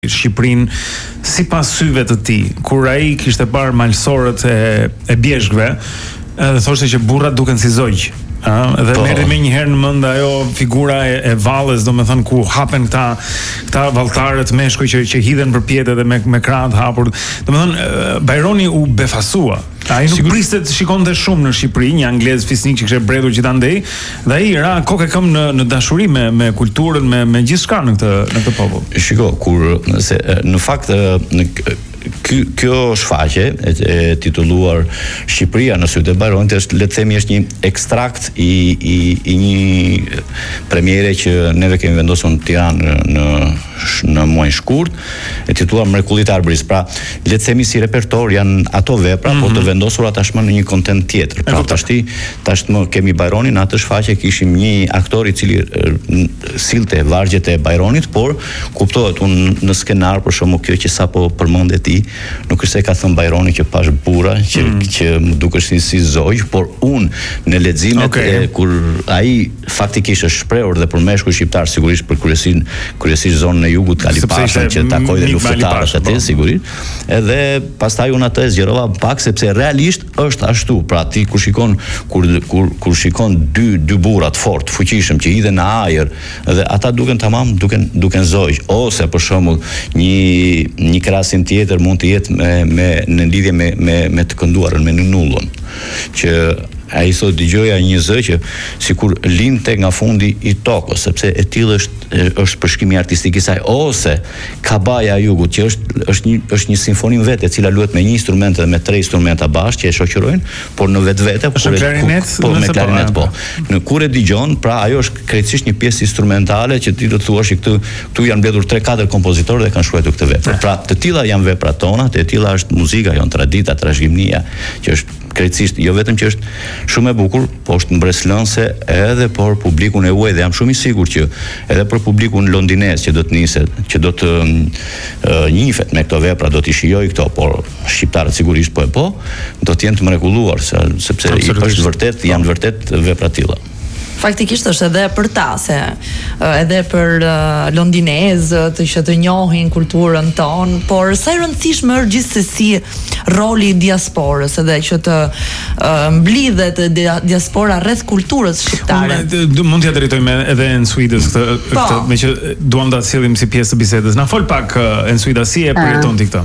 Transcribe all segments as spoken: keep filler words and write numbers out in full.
Shqipërinë sipas syve të tij, kur ai kishte parë malsorët e, e bjeshkëve, edhe thoshte që burrat duken si zogj. ëh, dhe merri më një herë në mend ajo figura e, e vallës, domethënë ku hapen këta këta valltarët meshkuj që që hidhen për pjetë dhe me me krah të hapur. Domethënë Bajroni u befasua. Ai nuk priste të shikonte shumë në Shqipëri, një anglez fisnik që kishte bredhur gjithandej, dhe ai ra kokë këm në në dashuri me me kulturën, me me gjithçka në këtë në këtë popull. Shiko, kur se në fakt në Ky, kjo shfaqje e, e titulluar Shqipëria në sytë e Bajronit është, le të themi, është një ekstrakt i, i, i një premiere që neve kemi vendosur në Tiranë në, në muajin shkurt, e titulluar Mrekullitë e Arbërisë. Pra, le të themi si repertor janë ato vepra, mm-hmm. por të vendosura tashmë në një kontent tjetër. Pra, tashti, tashmë kemi Bajronin, në atë shfaqje kishim një aktor i cili silte vargjet e Bajronit, por kuptohet unë në skenar, për shembull, kjo që sapo përmendet nuk është se ka thënë Bajroni që pash burra, që, mm. që më dukesh si zogj, por unë në leximet okay. e kur ai faktikisht është shprehur dhe për meshkuj shqiptar, sigurisht për kryesin, kryesisht zonën e jugut Kalipashën që takoi dhe luftëtarët atë, sigurisht. Edhe pastaj unë atë zgjerova pak sepse realisht është ashtu. Pra ti kur shikon kur kur kur shikon dy dy burra të fortë, fuqishëm që hidhen në ajër dhe ata duken tamam, duken duken zogj, ose për shembull një një krahasim tjetër mund të jetë me, me, në lidhje me, me, me të kënduarën, me nënullën, që ai thot dëgjoja një zë që sikur linte nga fundi i tokës, sepse e tillë është është përshkrimi artistik i saj, ose Kabaja e Jugut, që është është një është një simfoni vetë e cila luhet me një instrument dhe me tre instrumenta bashkë që e shoqërojnë, por në vetvete po po me klarinet po. Në kur e dëgjon, pra ajo është krejtësisht një pjesë instrumentale që ti do të thuash këtu këtu janë mbledhur tre katër kompozitorë dhe kanë shkruar këtë vepër. Pra të tilla janë veprat tona, të tilla është muzika jon, tradita, trashëgimia, që është krejtësisht jo vetëm që është shumë e bukur, po është mbreslënse edhe për publikun e huaj, dhe jam shumë i sigurt që edhe për publikun londinez që do të niset, që do të uh, njihet me këto vepra, do t'i shijojë këto, por shqiptarët sigurisht po e po, do të jenë të mrekulluar, sepse i është vërtet, janë vërtet vepra të tilla. Faktikisht është edhe për ta, se edhe për uh, londinezët që të njohin kulturën tonë, por sa i rëndësishme është gjithsesi roli i diasporës, edhe që të uh, mblidhet diaspora rreth kulturës shqiptare. Unë mund t'ja drejtojmë edhe në Suidës këtë, po. këtë, me që duam ta sillim si pjesë të bisedës. Na fol pak në Suida, si e përjeton ti këtë?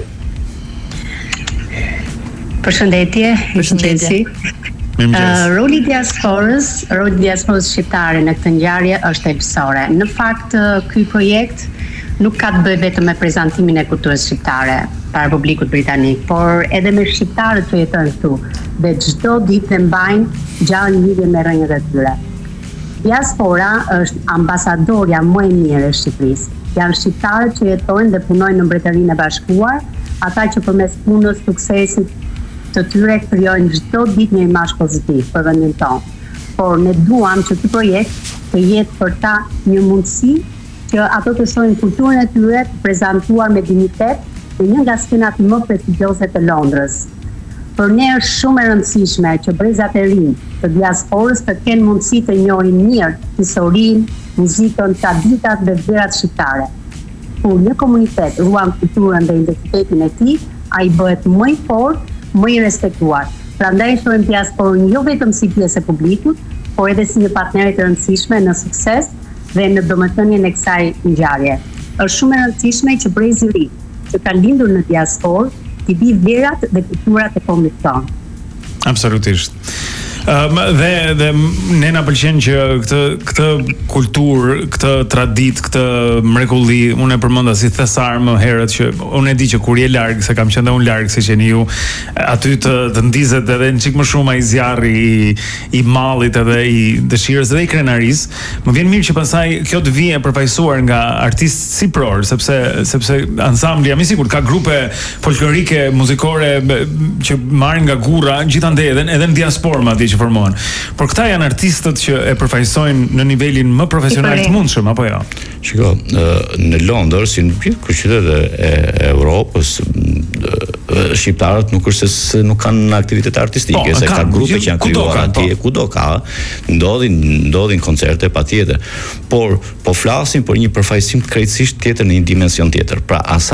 Përshëndetje, përshëndetje. Uh, roli diasporës, roli diasporës shqiptare në këtë ngjarje është thelbësore. Në fakt, ky projekt nuk ka të bëjë vetëm me prezantimin e kulturës shqiptare para publikut britanik, por edhe me shqiptarët që jetojnë këtu dhe çdo ditë dhe mbajnë gjallë lidhje me rrënjët e tyre. Diaspora është ambasadorja më e mirë e Shqipërisë. Janë shqiptarët që jetojnë dhe punojnë në Mbretërinë e Bashkuar, ata që përmes punës, suksesit të tyre krijojnë çdo ditë një imazh pozitiv për vendin tonë. Por ne duam që ky projekt të jetë për ta një mundësi që ato të shohin kulturën e tyre të prezantuar me dinjitet në një nga skenat më prestigjioze të Londrës. Për ne është shumë e rëndësishme që brezat e rinj të diasporës të kenë mundësi të njohin mirë historinë, muzikën, traditat dhe vlerat shqiptare. Kur një komunitet ruan kulturën dhe identitetin e tij, ai bëhet më i fortë, më i respektuar. Prandaj shohim diasporën jo vetëm si pjesë e publikut, por edhe si një partner të rëndësishme në sukses dhe në domethënien e kësaj ngjarje. Është shumë e rëndësishme që brezi i ri, që ka lindur në diasporë, të di vlerat dhe kulturat e kombit tonë. Absolutisht. Uh, dhe dhe ne na pëlqen që këtë këtë kulturë, këtë traditë, këtë mrekulli, unë e përmenda si thesar më herët që unë e di që kur je larg, se kam qenë unë larg, siç jeni ju, aty të, të ndizet edhe një çik më shumë ai zjarri i, i mallit edhe i dëshirës dhe i krenarisë. Më vjen mirë që pastaj kjo të vijë përfaqësuar nga artistë si pror, sepse sepse ansambli jam i sigurt ka grupe folklorike, muzikore që marrin nga gurra, gjithandej edhe edhe në diasporë madje formohen. Por këta janë artistët që e përfaqësojnë në nivelin më profesional të mundshëm, apo jo? Shiko, në Londër, si në gjithë qytetet e Europës, shqiptarët nuk është se nuk kanë aktivitet artistike, po, se ka grupe që janë krijuar atje, kudo ka, ndodhin ndodhin koncerte patjetër. Por po flasim për një përfaqësim krejtësisht tjetër në një dimension tjetër. Pra asa